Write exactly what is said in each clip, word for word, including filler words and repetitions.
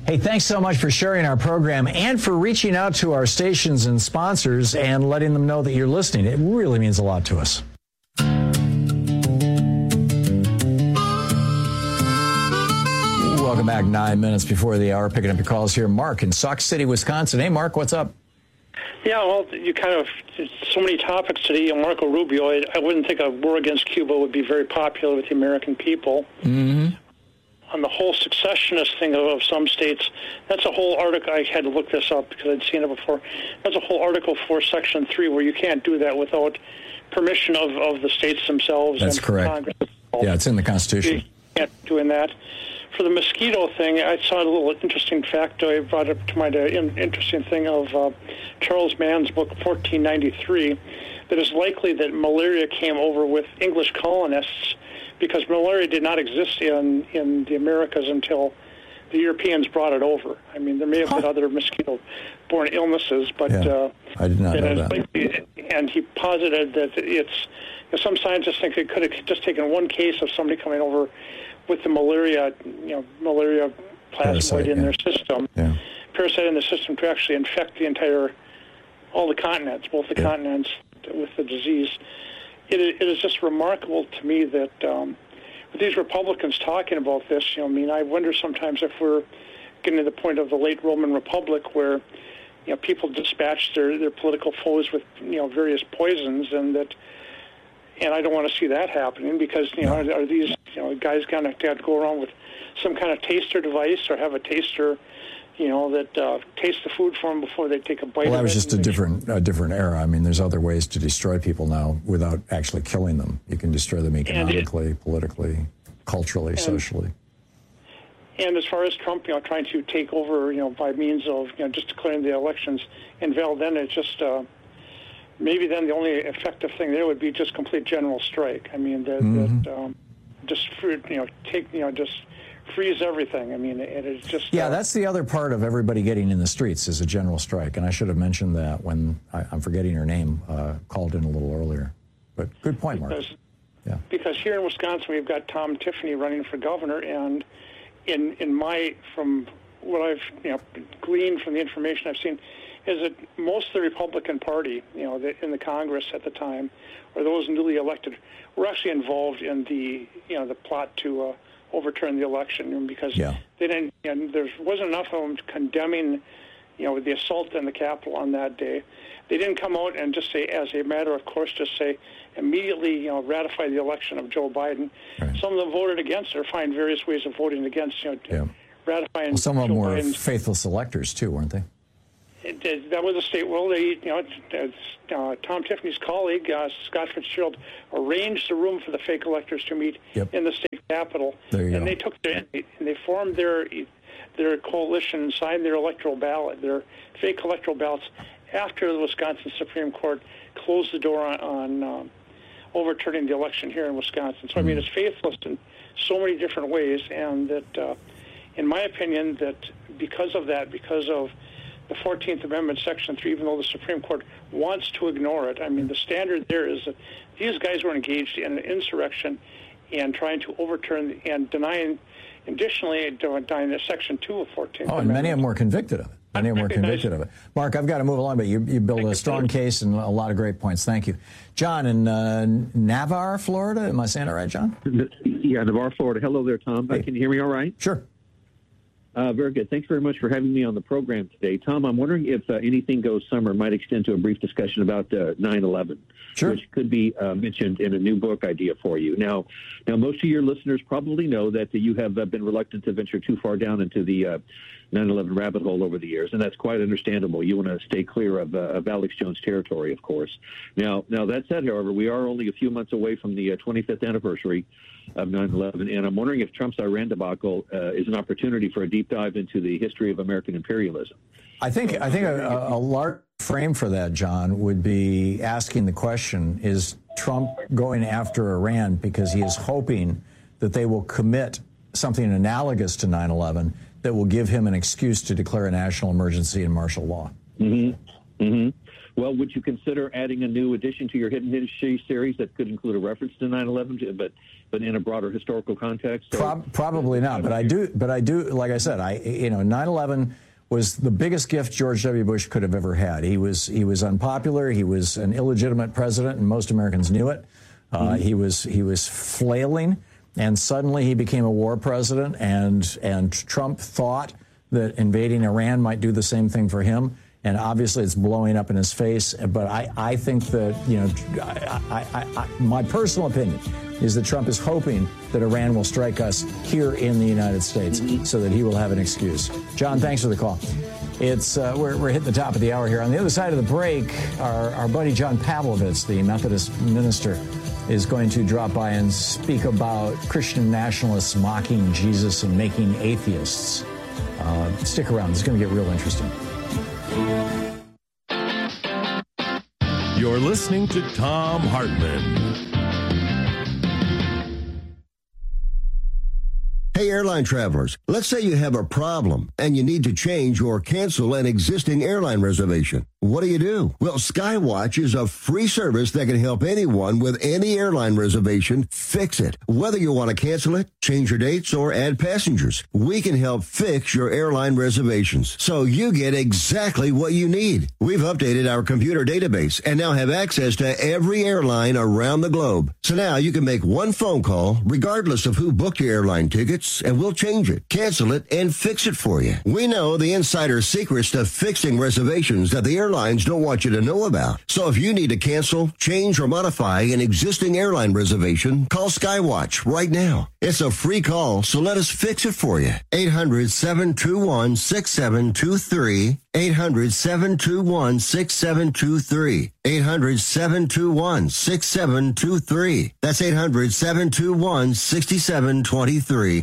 Hey, thanks so much for sharing our program and for reaching out to our stations and sponsors and letting them know that you're listening. It really means a lot to us. Welcome back. Nine minutes before the hour. Picking up your calls here. Mark in Sauk City, Wisconsin. Hey, Mark, what's up? Yeah, well, you kind of, so many topics today. Marco Rubio, I, I wouldn't think a war against Cuba would be very popular with the American people. Mm-hmm. On the whole secessionist thing of, of some states, that's a whole article. I had to look this up because I'd seen it before. That's a whole Article four, Section three, where you can't do that without permission of, of the states themselves. That's and correct. Congress. Yeah, it's in the Constitution. You can't do that. For the mosquito thing, I saw a little interesting fact. I brought up to my uh, interesting thing of uh, Charles Mann's book, fourteen ninety-three, that it's likely that malaria came over with English colonists because malaria did not exist in, in the Americas until the Europeans brought it over. I mean, there may have been huh. other mosquito-borne illnesses, but yeah, uh, I did not know that. Likely, and he posited that it's, you know, some scientists think it could have just taken one case of somebody coming over with the malaria, you know, malaria plasmoid Parasite, in yeah. their system, yeah. parasite in the system to actually infect the entire, all the continents, both the yeah. continents with the disease. It, it is just remarkable to me that um, with these Republicans talking about this, you know, I mean, I wonder sometimes if we're getting to the point of the late Roman Republic where, you know, people dispatched their, their political foes with, you know, various poisons, and that, and I don't want to see that happening because, you know, no. are, are these, you know, guys going to have to go around with some kind of taster device or have a taster, you know, that uh, tastes the food for them before they take a bite well, of it? Well, that was just a different, a different era. I mean, there's other ways to destroy people now without actually killing them. You can destroy them economically, it, politically, culturally, and, socially. And as far as Trump, you know, trying to take over, you know, by means of, you know, just declaring the elections invalid, then it's just... Uh, Maybe then the only effective thing there would be just complete general strike. I mean, that, mm-hmm. that um, just you know take you know just freeze everything. I mean, it is just yeah. Uh, that's the other part of everybody getting in the streets is a general strike, and I should have mentioned that when I, I'm forgetting her name uh, called in a little earlier. But good point, Mark. Because, yeah. Because here in Wisconsin we've got Tom Tiffany running for governor, and in in my from what I've you know gleaned from the information I've seen, is that most of the Republican Party, you know, the, in the Congress at the time, or those newly elected, were actually involved in the, you know, the plot to uh, overturn the election, because yeah. they didn't, and there wasn't enough of them condemning, you know, the assault on the Capitol on that day. They didn't come out and just say, as a matter of course, just say immediately, you know, ratify the election of Joe Biden. Right. Some of them voted against or find various ways of voting against, you know, yeah. ratifying. Well, some of them Joe were Biden's, faithful electors too, weren't they? It, that was a state. Well, they, you know, uh, Tom Tiffany's colleague, uh, Scott Fitzgerald, arranged the room for the fake electors to meet yep. in the state capitol, there you and go. they took their, and they formed their their coalition and signed their electoral ballot, their fake electoral ballots, after the Wisconsin Supreme Court closed the door on, on um, overturning the election here in Wisconsin. So mm-hmm. I mean, it's faithless in so many different ways, and that, uh, in my opinion, that because of that, because of the fourteenth Amendment, Section three, even though the Supreme Court wants to ignore it, I mean, the standard there is that these guys were engaged in an insurrection and trying to overturn and denying, additionally, denying Section two of fourteenth Oh, and Amendment. many of them were convicted of it. Many of them were convicted of it. Mark, I've got to move along, but you, you build a strong case and a lot of great points. Thank you. John in uh, Navarre, Florida. Am I saying it right, John? Yeah, Navarre, Florida. Hello there, Tom. Hey. Can you hear me all right? Sure. Uh, very good. Thanks very much for having me on the program today. Tom, I'm wondering if uh, Anything Goes Summer might extend to a brief discussion about uh, nine eleven, sure. which could be uh, mentioned in a new book idea for you. Now, now, most of your listeners probably know that uh, you have uh, been reluctant to venture too far down into the uh, nine eleven rabbit hole over the years, and that's quite understandable. You want to stay clear of, uh, of Alex Jones territory, of course. Now, now that said, however, we are only a few months away from the uh, twenty-fifth anniversary of nine eleven, and I'm wondering if Trump's Iran debacle uh, is an opportunity for a deep dive into the history of American imperialism. I think I think a, a large frame for that, John, would be asking the question, is Trump going after Iran because he is hoping that they will commit something analogous to nine eleven that will give him an excuse to declare a national emergency and martial law? Mm-hmm. Mm-hmm. Well, would you consider adding a new addition to your Hidden History series that could include a reference to nine eleven, but but in a broader historical context? So, Pro- probably not, but I do. But I do. Like I said, I you know, nine eleven was the biggest gift George W. Bush could have ever had. He was he was unpopular. He was an illegitimate president, and most Americans knew it. Uh, mm-hmm. He was he was flailing, and suddenly he became a war president. And and Trump thought that invading Iran might do the same thing for him. And obviously, it's blowing up in his face. But I, I think that, you know, I, I, I, my personal opinion is that Trump is hoping that Iran will strike us here in the United States mm-hmm. so that he will have an excuse. John, thanks for the call. It's uh, we're, we're hitting the top of the hour here. On the other side of the break, our, our buddy John Pavlovitz, the Methodist minister, is going to drop by and speak about Christian nationalists mocking Jesus and making atheists. Uh, stick around. It's going to get real interesting. You're listening to Thom Hartmann. Hey, airline travelers, let's say you have a problem and you need to change or cancel an existing airline reservation. What do you do? Well, Skywatch is a free service that can help anyone with any airline reservation fix it. Whether you want to cancel it, change your dates, or add passengers, we can help fix your airline reservations so you get exactly what you need. We've updated our computer database and now have access to every airline around the globe. So now you can make one phone call regardless of who booked your airline tickets, and we'll change it, cancel it, and fix it for you. We know the insider secrets to fixing reservations that the airlines don't want you to know about. So if you need to cancel, change, or modify an existing airline reservation, call Skywatch right now. It's a free call, so let us fix it for you. eight hundred, seven two one, six seven two three. eight hundred, seven two one, six seven two three. eight hundred, seven two one, six seven two three. That's eight hundred, seven two one, six seven two three.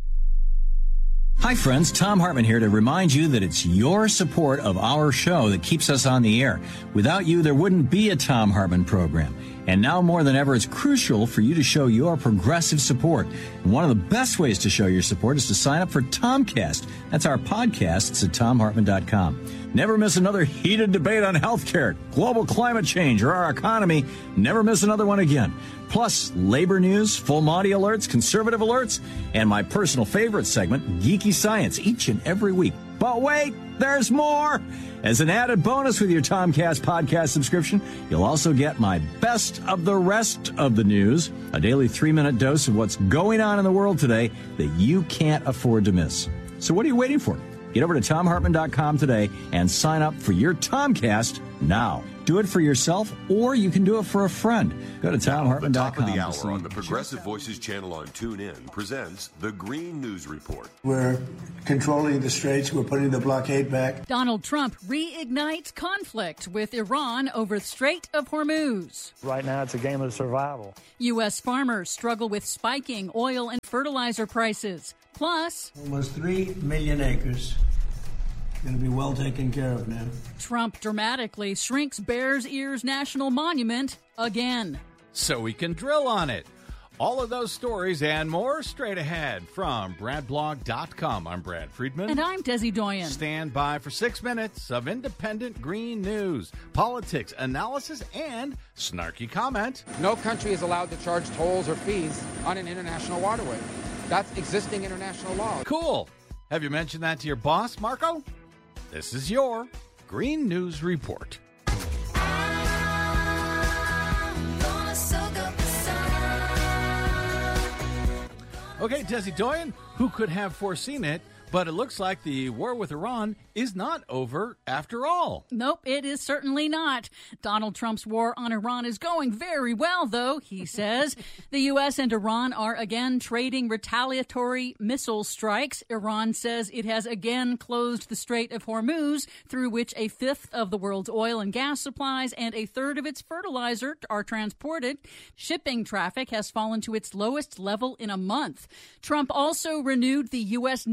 Hi, friends. Thom Hartmann here to remind you that it's your support of our show that keeps us on the air. Without you, there wouldn't be a Thom Hartmann program. And now more than ever, it's crucial for you to show your progressive support. And one of the best ways to show your support is to sign up for Tomcast. That's our podcast. It's at thom hartmann dot com. Never miss another heated debate on healthcare, global climate change, or our economy. Never miss another one again. Plus, labor news, full Monty alerts, conservative alerts, and my personal favorite segment, Geeky Science, each and every week. But wait, there's more! As an added bonus with your Tomcast podcast subscription, you'll also get my best of the rest of the news, a daily three-minute dose of what's going on in the world today that you can't afford to miss. So what are you waiting for? Get over to thom hartmann dot com today and sign up for your Tomcast now. Do it for yourself, or you can do it for a friend. Go to thom hartmann dot com. The top of the hour on the Progressive Voices channel on TuneIn presents the Green News Report. We're controlling the straits. We're putting the blockade back. Donald Trump reignites conflict with Iran over Strait of Hormuz. Right now, it's a game of survival. U S farmers struggle with spiking oil and fertilizer prices. Plus, almost three million acres going to be well taken care of now. Trump dramatically shrinks Bears Ears National Monument again. So we can drill on it. All of those stories and more straight ahead from brad blog dot com. I'm Brad Friedman. And I'm Desi Doyen. Stand by for six minutes of independent green news, politics, analysis, and snarky comment. No country is allowed to charge tolls or fees on an international waterway. That's existing international law. Cool. Have you mentioned that to your boss, Marco? This is your Green News Report. Okay, Desi Doyen, who could have foreseen it? But it looks like the war with Iran is not over after all. Nope, it is certainly not. Donald Trump's war on Iran is going very well, though, he says. The U S and Iran are again trading retaliatory missile strikes. Iran says it has again closed the Strait of Hormuz, through which a fifth of the world's oil and gas supplies and a third of its fertilizer are transported. Shipping traffic has fallen to its lowest level in a month. Trump also renewed the U S naval blockade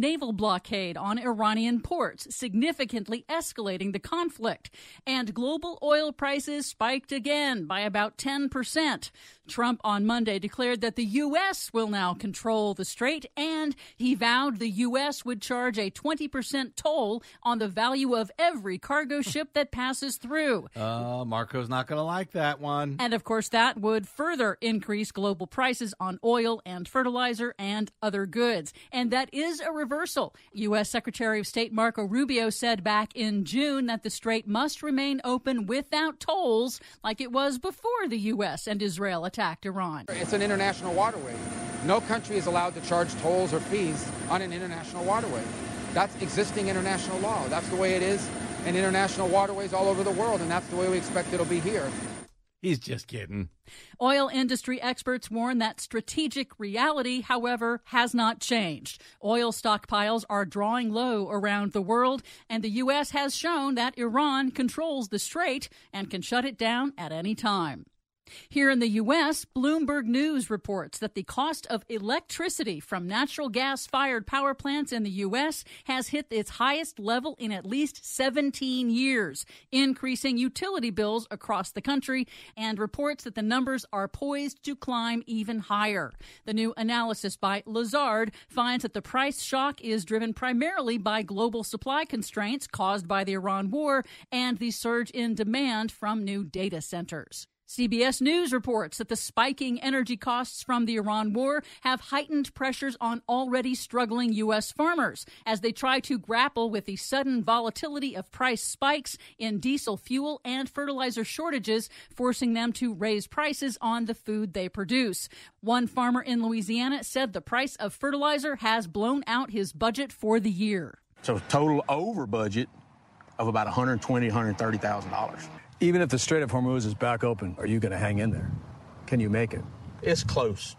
blockade on Iranian ports, significantly escalating the conflict. And global oil prices spiked again by about ten percent. Trump on Monday declared that the U S will now control the strait, and he vowed the U S would charge a twenty percent toll on the value of every cargo ship that passes through. Uh, Marco's not going to like that one. And, of course, that would further increase global prices on oil and fertilizer and other goods. And that is a reversal. U S. Secretary of State Marco Rubio said back in June that the strait must remain open without tolls like it was before the U S and Israel attacked Iran. It's an international waterway. No country is allowed to charge tolls or fees on an international waterway. That's existing international law. That's the way it is in international waterways all over the world, and that's the way we expect it'll be here. He's just kidding. Oil industry experts warn that strategic reality, however, has not changed. Oil stockpiles are drawing low around the world, and the U S has shown that Iran controls the strait and can shut it down at any time. Here in the U S, Bloomberg News reports that the cost of electricity from natural gas-fired power plants in the U S has hit its highest level in at least seventeen years, increasing utility bills across the country, and reports that the numbers are poised to climb even higher. The new analysis by Lazard finds that the price shock is driven primarily by global supply constraints caused by the Iran war and the surge in demand from new data centers. C B S News reports that the spiking energy costs from the Iran war have heightened pressures on already struggling U S farmers as they try to grapple with the sudden volatility of price spikes in diesel fuel and fertilizer shortages, forcing them to raise prices on the food they produce. One farmer in Louisiana said the price of fertilizer has blown out his budget for the year. So total over budget of about one hundred twenty thousand dollars, one hundred thirty thousand dollars. Even if the Strait of Hormuz is back open, are you going to hang in there? Can you make it? It's close.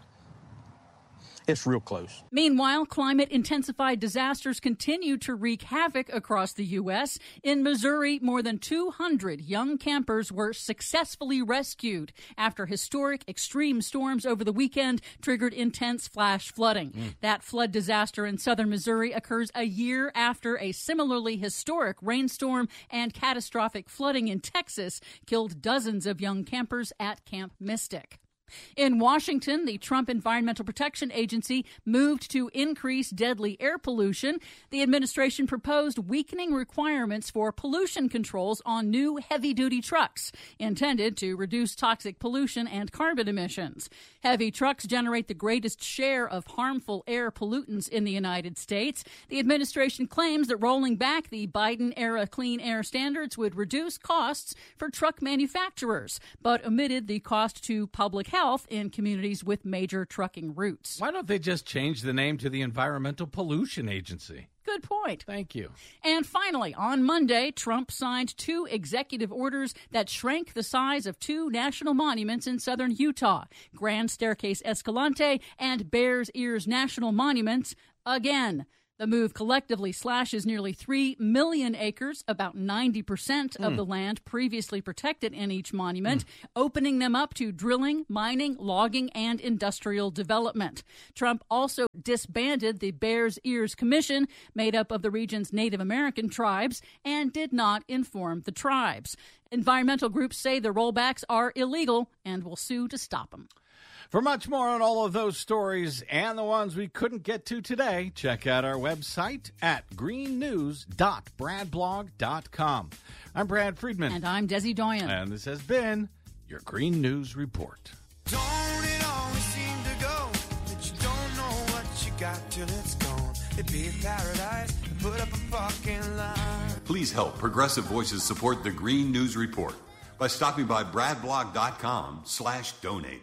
It's real close. Meanwhile, climate-intensified disasters continue to wreak havoc across the U S. In Missouri, more than two hundred young campers were successfully rescued after historic extreme storms over the weekend triggered intense flash flooding. Mm. That flood disaster in southern Missouri occurs a year after a similarly historic rainstorm and catastrophic flooding in Texas killed dozens of young campers at Camp Mystic. In Washington, the Trump Environmental Protection Agency moved to increase deadly air pollution. The administration proposed weakening requirements for pollution controls on new heavy-duty trucks, intended to reduce toxic pollution and carbon emissions. Heavy trucks generate the greatest share of harmful air pollutants in the United States. The administration claims that rolling back the Biden-era clean air standards would reduce costs for truck manufacturers, but omitted the cost to public health health in communities with major trucking routes. Why don't they just change the name to the Environmental Pollution Agency? Good point. Thank you. And finally, on Monday, Trump signed two executive orders that shrank the size of two national monuments in southern Utah, Grand Staircase Escalante and Bears Ears National Monuments, again. The move collectively slashes nearly three million acres, about ninety percent of mm. the land previously protected in each monument, mm. opening them up to drilling, mining, logging, and industrial development. Trump also disbanded the Bears Ears Commission, made up of the region's Native American tribes, and did not inform the tribes. Environmental groups say the rollbacks are illegal and will sue to stop them. For much more on all of those stories and the ones we couldn't get to today, check out our website at green news dot brad blog dot com. I'm Brad Friedman. And I'm Desi Doyen. And this has been your Green News Report. Don't it always seem to go that you don't know what you got till it's gone? It'd be a paradise to put up a fucking line. Please help Progressive Voices support the Green News Report by stopping by brad blog dot com slash donate.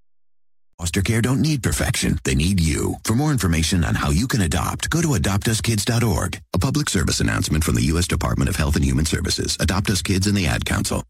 Foster care don't need perfection. They need you. For more information on how you can adopt, go to adopt us kids dot org. A public service announcement from the U S Department of Health and Human Services, Adopt Us Kids, and the Ad Council.